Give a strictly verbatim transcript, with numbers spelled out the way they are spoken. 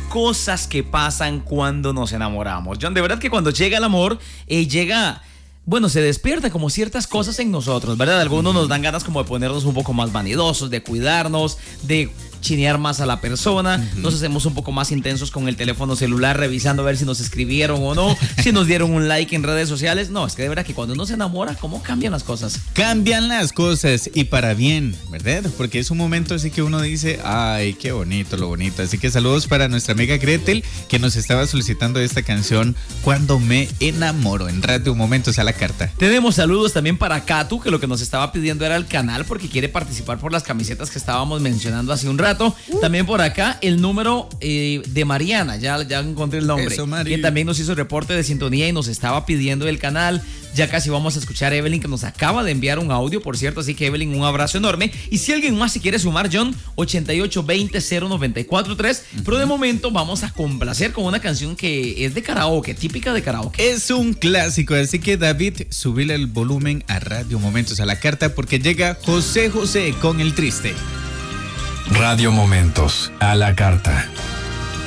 cosas que pasan cuando nos enamoramos. John, de verdad que cuando llega el amor, eh, llega... Bueno, se despierta como ciertas cosas en nosotros, ¿verdad? Algunos nos dan ganas como de ponernos un poco más vanidosos, de cuidarnos, de chinear más a la persona. Uh-huh. Nos hacemos un poco más intensos con el teléfono celular, revisando a ver si nos escribieron o no, si nos dieron un like en redes sociales. No, es que de verdad que cuando uno se enamora, ¿cómo cambian las cosas? Cambian las cosas y para bien, ¿verdad? Porque es un momento así que uno dice, ay, qué bonito, lo bonito. Así que saludos para nuestra amiga Gretel, que nos estaba solicitando esta canción, Cuando me enamoro, en Radio Momentos a la Carta. Tenemos saludos también para Katu, que lo que nos estaba pidiendo era el canal porque quiere participar por las camisetas que estábamos mencionando hace un rato. Uh. También por acá el número eh, de Mariana, ya, ya encontré el nombre. Eso, quien también nos hizo reporte de sintonía y nos estaba pidiendo el canal. Ya casi vamos a escuchar a Evelyn, que nos acaba de enviar un audio, por cierto. Así que Evelyn, un abrazo enorme. Y si alguien más se quiere sumar, John, ochenta y ocho veinte cero noventa y cuatro tres. Uh-huh. Pero de momento vamos a complacer con una canción que es de karaoke, típica de karaoke. Es un clásico, así que David, subile el volumen a Radio Momentos a la Carta porque llega José José con El Triste. Radio Momentos a la Carta.